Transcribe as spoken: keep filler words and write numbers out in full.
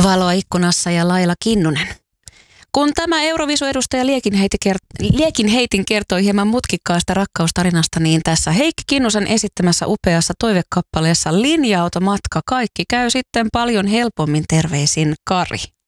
Valoa ikkunassa ja Laila Kinnunen. Kun tämä Eurovisu-edustaja Liekinheitin, kert- Liekinheitin kertoi hieman mutkikkaasta rakkaustarinasta, niin tässä Heikki Kinnusen esittämässä upeassa toivekappaleessa Linja-automatka kaikki käy sitten paljon helpommin. Terveisin Kari.